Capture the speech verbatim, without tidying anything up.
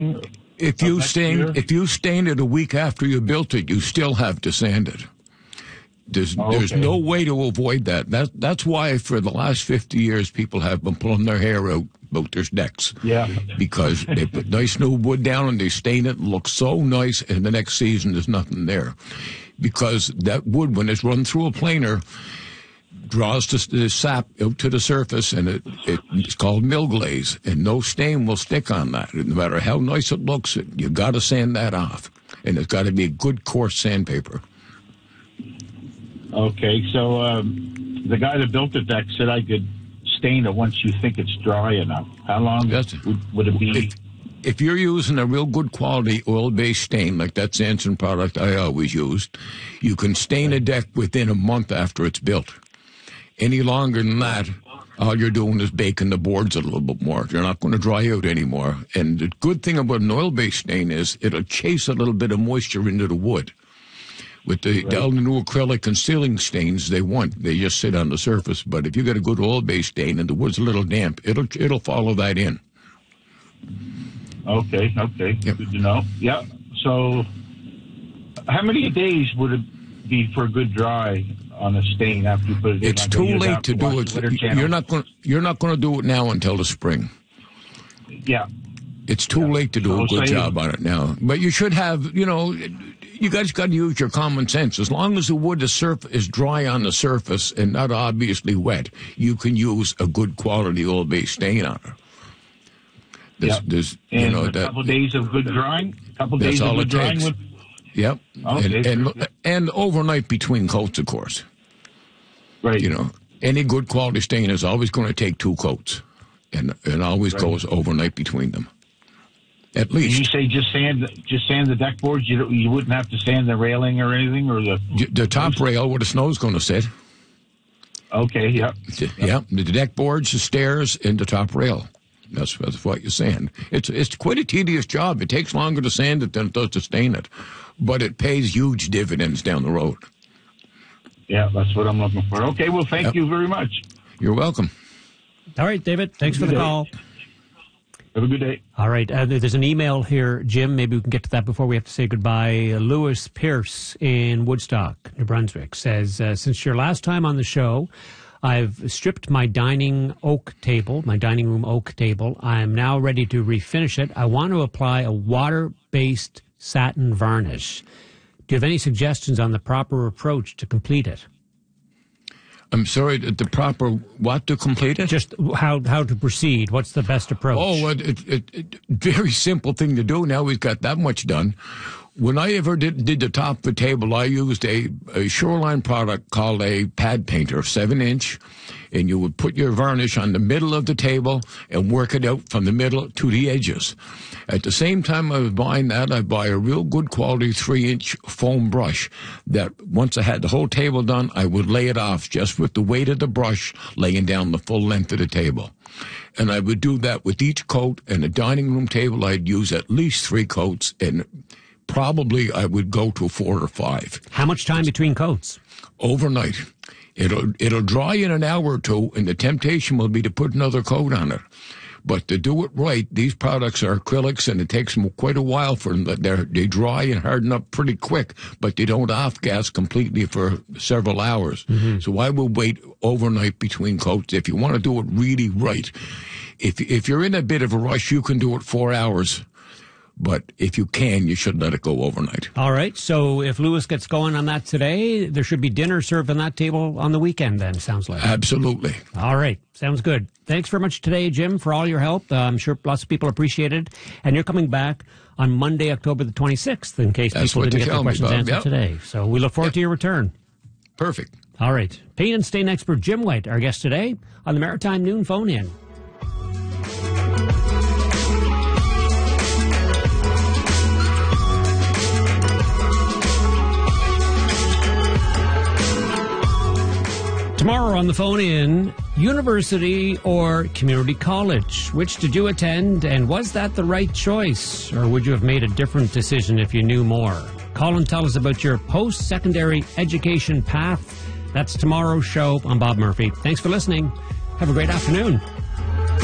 If you stain, if you stain it a week after you built it, you still have to sand it. There's okay. there's no way to avoid that. That that's why for the last fifty years people have been pulling their hair out about their decks. Yeah. Because they put nice new wood down and they stain it and it looks so nice, and the next season there's nothing there. Because that wood, when it's run through a planer, draws the, the sap out to the surface, and it, it it's called mill glaze, and no stain will stick on that. No matter how nice it looks, you got to sand that off, and it's got to be a good coarse sandpaper. Okay, so um, the guy that built the deck said I could stain it once you think it's dry enough. How long That's, would, would it be? If, if you're using a real good quality oil-based stain, like that Sanson product I always used, you can stain a deck within a month after it's built. Any longer than that, all you're doing is baking the boards a little bit more. They're not going to dry out anymore. And the good thing about an oil-based stain is it'll chase a little bit of moisture into the wood. With the, right. all the new acrylic and sealing stains they want, they just sit on the surface. But if you got a good oil-based stain and the wood's a little damp, it'll it'll follow that in. Okay, okay, yep. Good to know. Yeah. So, how many days would it be for a good dry on a stain after you put it in? It's too late to do it. You're not going. You're not going to do it now until the spring. Yeah. It's too yeah. late to do so a good say, job on it now. But you should have, you know. You guys got to use your common sense. As long as the wood is, surf- is dry on the surface and not obviously wet, you can use a good quality oil-based stain on it. There's, yep. there's, and you know, a that, couple days of good drying. A couple that's days all of good it drying. takes. With... Yep. Okay. And, and and overnight between coats, of course. Right. You know, any good quality stain is always going to take two coats, and and always right. goes overnight between them. At least. Did you say just sand, just sand the deck boards? You you wouldn't have to sand the railing or anything, or the the top rail where the snow's going to sit. Okay. Yeah. Yeah. The deck boards, the stairs, and the top rail. That's, that's what you sand. It's it's quite a tedious job. It takes longer to sand it than it does to stain it, but it pays huge dividends down the road. Yeah, that's what I'm looking for. Okay. Well, thank yep. you very much. You're welcome. All right, David. Thanks for the call. Have a good day. All right. Uh, there's an email here, Jim. Maybe we can get to that before we have to say goodbye. Uh, Lewis Pierce in Woodstock, New Brunswick, says, uh, since your last time on the show, I've stripped my dining oak table, my dining room oak table. I'm now ready to refinish it. I want to apply a water-based satin varnish. Do you have any suggestions on the proper approach to complete it? I'm sorry, the proper what to complete it? Just how how to proceed. What's the best approach? Oh, it, it, it, it, very simple thing to do. Now we've got that much done. When I ever did, did the top of the table, I used a, a Shoreline product called a pad painter, seven inch, and you would put your varnish on the middle of the table and work it out from the middle to the edges. At the same time I was buying that, I'd buy a real good quality three inch foam brush that once I had the whole table done, I would lay it off just with the weight of the brush laying down the full length of the table. And I would do that with each coat, and the dining room table I'd use at least three coats, and probably I would go to four or five. How much time between coats? Overnight. It'll it'll dry in an hour or two, and the temptation will be to put another coat on it. But to do it right, these products are acrylics, and it takes them quite a while for them. They're, they dry and harden up pretty quick, but they don't off-gas completely for several hours. Mm-hmm. So I will wait overnight between coats if you want to do it really right. If if you're in a bit of a rush, you can do it four hours. But if you can, you should let it go overnight. All right. So if Lewis gets going on that today, there should be dinner served on that table on the weekend then, sounds like. Absolutely. All right. Sounds good. Thanks very much today, Jim, for all your help. Uh, I'm sure lots of people appreciate it. And you're coming back on Monday, October the twenty-sixth, in case That's people didn't get their questions about. answered Yep. today. So we look forward yep. to your return. Perfect. All right. Paint and stain expert Jim White, our guest today on the Maritime Noon Phone-In. Tomorrow on the phone-in, university or community college? Which did you attend, and was that the right choice? Or would you have made a different decision if you knew more? Call and tell us about your post-secondary education path. That's tomorrow's show. I'm Bob Murphy. Thanks for listening. Have a great afternoon.